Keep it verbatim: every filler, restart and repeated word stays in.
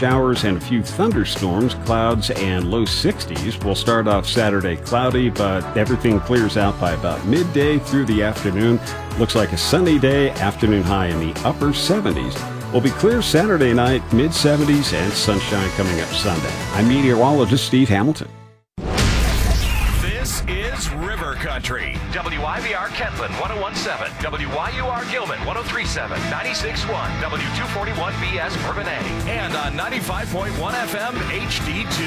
showers and a few thunderstorms, clouds, and low sixties. We'll start off Saturday cloudy, but everything clears out by about midday through the afternoon. Looks like a sunny day, afternoon high in the upper seventies. Will be clear Saturday night, mid seventies, and sunshine coming up Sunday. I'm meteorologist Steve Hamilton. This is River Country. W I V R Kentland one oh one point seven, W Y U R Gilman one oh three point seven, ninety-six point one, W two forty-one B S Bourbonnais, and on ninety-five point one F M H D two.